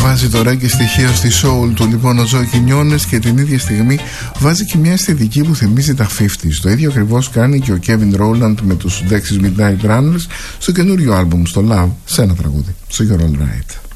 Βάζει τώρα και στοιχεία στη soul του λοιπόν ο Joey Quiñones και την ίδια στιγμή βάζει και μια αισθητική που θυμίζει τα 50s. Το ίδιο ακριβώς κάνει και ο Kevin Rowland με τους Dexys Midnight Runners στο καινούριο άλμπουμ στο Love, σε ένα τραγούδι, στο You're All Right.